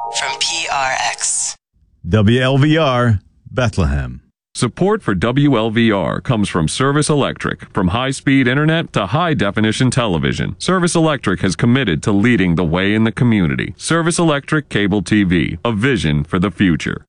from PRX. WLVR, Bethlehem. Support for WLVR comes from Service Electric. From high-speed internet to high-definition television, Service Electric has committed to leading the way in the community. Service Electric Cable TV, a vision for the future.